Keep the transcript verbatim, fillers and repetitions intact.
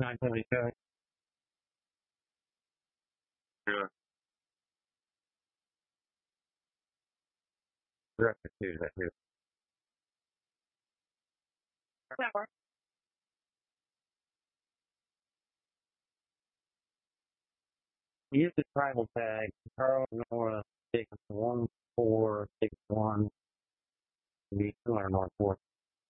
nine seventy-seven. Yeah. Direct to that here. Use the tribal tag. Carl Nora six one four six one. Be two hundred North Fourth.